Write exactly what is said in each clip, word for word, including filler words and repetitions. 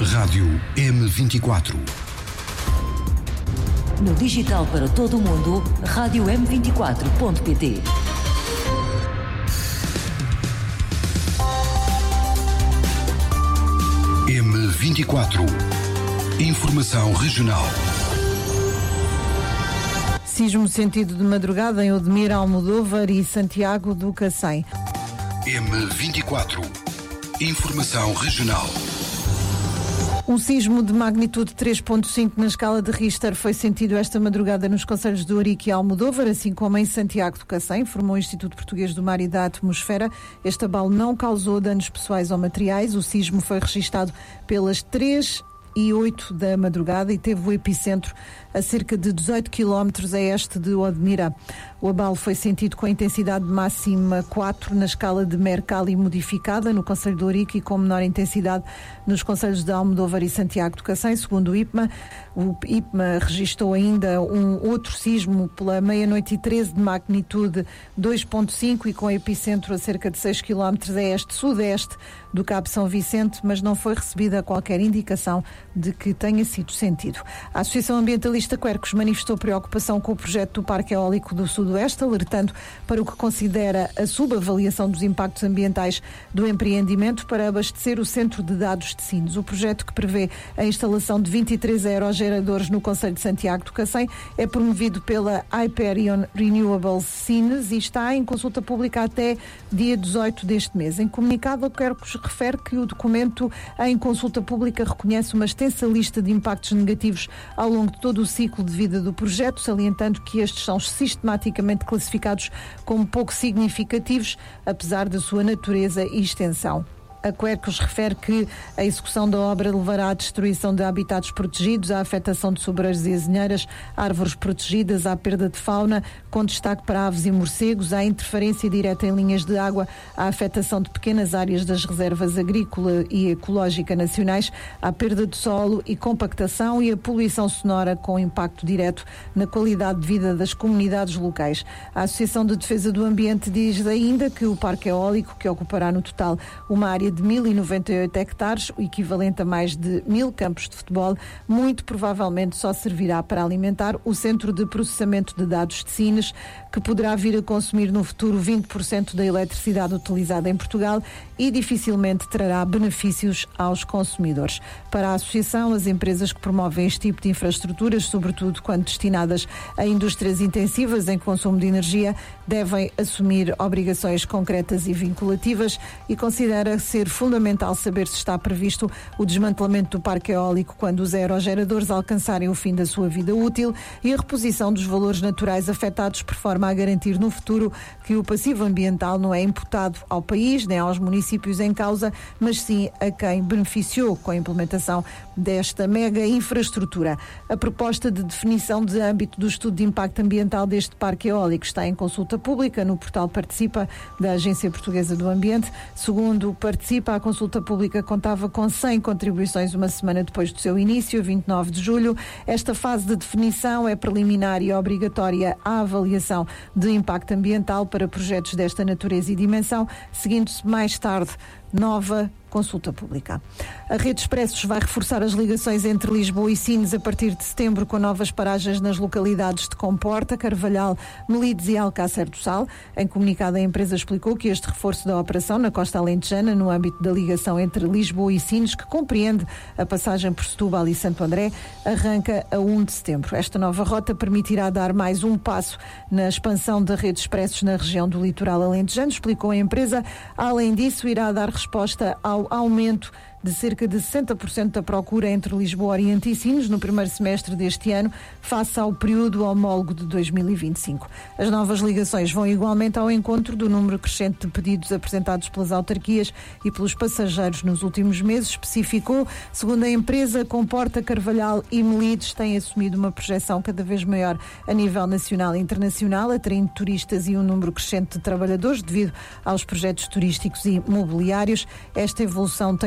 Rádio M vinte e quatro. No digital para todo o mundo, rádio m vinte e quatro ponto pt. M vinte e quatro. Informação regional. Sismo sentido de madrugada em Odmira, Almodóvar e Santiago do Cacém. M vinte e quatro. Informação regional. Um sismo de magnitude três ponto cinco na escala de Richter foi sentido esta madrugada nos concelhos de Ourique e Almodóvar, assim como em Santiago do Cacém, informou o Instituto Português do Mar e da Atmosfera. Este abalo não causou danos pessoais ou materiais. O sismo foi registado pelas três e oito da madrugada e teve o epicentro a cerca de dezoito quilómetros a este de Odmira. O abalo foi sentido com a intensidade máxima quatro na escala de Mercalli modificada no concelho de Ourique e com menor intensidade nos concelhos de Almodóvar e Santiago do Cacém, segundo o I P M A. O I P M A registrou ainda um outro sismo pela meia-noite e treze de magnitude dois ponto cinco e com epicentro a cerca de seis quilómetros a este-sudeste do Cabo São Vicente, mas não foi recebida qualquer indicação de que tenha sido sentido. A Associação Ambientalista Quercos manifestou preocupação com o projeto do Parque Eólico do Sudoeste, alertando para o que considera a subavaliação dos impactos ambientais do empreendimento para abastecer o Centro de Dados de Sines. O projeto, que prevê a instalação de vinte e três aerogeradores no concelho de Santiago do Cacém, é promovido pela Hyperion Renewables Sines e está em consulta pública até dia dezoito deste mês. Em comunicado, a Quercos refere que o documento em consulta pública reconhece uma extensa lista de impactos negativos ao longo de todo o ciclo de vida do projeto, salientando que estes são sistematicamente classificados como pouco significativos, apesar da sua natureza e extensão. A Quercos refere que a execução da obra levará à destruição de habitats protegidos, à afetação de sobreiros e azinheiras, árvores protegidas, à perda de fauna, com destaque para aves e morcegos, à interferência direta em linhas de água, à afetação de pequenas áreas das reservas agrícola e ecológica nacionais, à perda de solo e compactação e à poluição sonora com impacto direto na qualidade de vida das comunidades locais. A Associação de Defesa do Ambiente diz ainda que o parque eólico, que ocupará no total uma área de mil e noventa e oito hectares, o equivalente a mais de mil campos de futebol, muito provavelmente só servirá para alimentar o Centro de Processamento de Dados de Sines, que poderá vir a consumir no futuro vinte por cento da eletricidade utilizada em Portugal e dificilmente trará benefícios aos consumidores. Para a Associação, as empresas que promovem este tipo de infraestruturas, sobretudo quando destinadas a indústrias intensivas em consumo de energia, devem assumir obrigações concretas e vinculativas e considera ser fundamental saber se está previsto o desmantelamento do parque eólico quando os aerogeradores alcançarem o fim da sua vida útil e a reposição dos valores naturais afetados, por forma a garantir no futuro que o passivo ambiental não é imputado ao país nem aos municípios em causa, mas sim a quem beneficiou com a implementação desta mega infraestrutura. A proposta de definição de âmbito do estudo de impacto ambiental deste parque eólico está em consulta pública no portal Participa da Agência Portuguesa do Ambiente. Segundo o Participa, a consulta pública contava com cem contribuições uma semana depois do seu início, vinte e nove de julho. Esta fase de definição é preliminar e obrigatória à avaliação de impacto ambiental para projetos desta natureza e dimensão, seguindo-se mais tarde nova consulta pública. A Rede Expressos vai reforçar as ligações entre Lisboa e Sines a partir de setembro, com novas paragens nas localidades de Comporta, Carvalhal, Melides e Alcácer do Sal. Em comunicado, a empresa explicou que este reforço da operação na costa alentejana, no âmbito da ligação entre Lisboa e Sines, que compreende a passagem por Setúbal e Santo André, arranca a um de setembro. Esta nova rota permitirá dar mais um passo na expansão da Rede Expressos na região do litoral alentejano, explicou a empresa. Além disso, irá dar resposta ao aumento de cerca de sessenta por cento da procura entre Lisboa Oriente e Sines no primeiro semestre deste ano, face ao período homólogo de dois mil e vinte e cinco. As novas ligações vão igualmente ao encontro do número crescente de pedidos apresentados pelas autarquias e pelos passageiros nos últimos meses, especificou. Segundo a empresa, Comporta, Carvalhal e Melides têm assumido uma projeção cada vez maior a nível nacional e internacional, atraindo turistas e um número crescente de trabalhadores devido aos projetos turísticos e mobiliários. Esta evolução tem gerado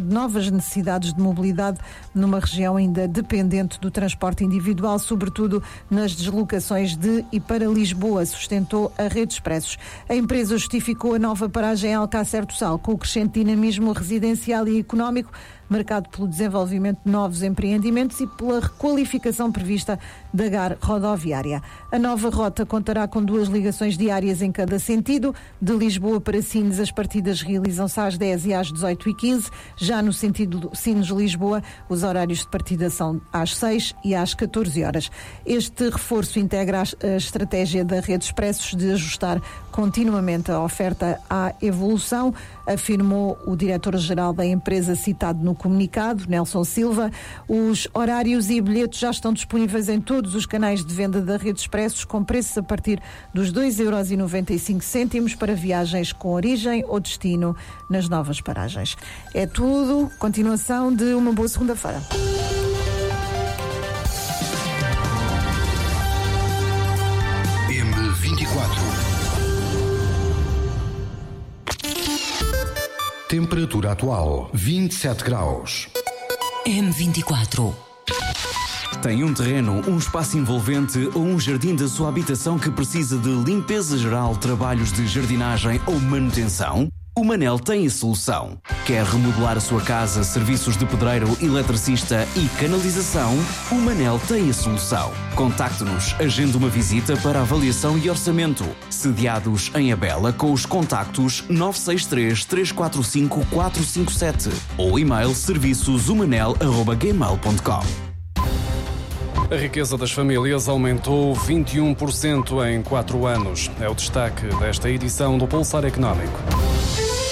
de novas necessidades de mobilidade numa região ainda dependente do transporte individual, sobretudo nas deslocações de e para Lisboa, sustentou a Rede Expressos. A empresa justificou a nova paragem em Alcácer do Sal com o crescente dinamismo residencial e económico, marcado pelo desenvolvimento de novos empreendimentos e pela requalificação prevista da G A R rodoviária. A nova rota contará com duas ligações diárias em cada sentido. De Lisboa para Sines, as partidas realizam-se às dez e às dezoito e quinze. Já no sentido Sines-Lisboa, os horários de partida são às seis e às catorze horas. Este reforço integra a estratégia da Rede Expressos de ajustar continuamente a oferta à evolução, afirmou o diretor-geral da empresa citado no comunicado, Nelson Silva. Os horários e bilhetes já estão disponíveis em todos os canais de venda da Rede Expressos, com preços a partir dos dois euros e noventa e cinco cêntimos para viagens com origem ou destino nas novas paragens. É tudo. Continuação de uma boa segunda-feira. M vinte e quatro. Temperatura atual vinte e sete graus. M vinte e quatro. Tem um terreno, um espaço envolvente ou um jardim da sua habitação que precisa de limpeza geral, trabalhos de jardinagem ou manutenção? O Manel tem a solução. Quer remodelar a sua casa, serviços de pedreiro, eletricista e canalização? O Manel tem a solução. Contacte-nos, agende uma visita para avaliação e orçamento. Sediados em Abela com os contactos nove seis três, três quatro cinco, quatro cinco sete ou e-mail serviços humanel arroba gmail ponto com. A riqueza das famílias aumentou vinte e um por cento em quatro anos. É o destaque desta edição do Pulsar Económico.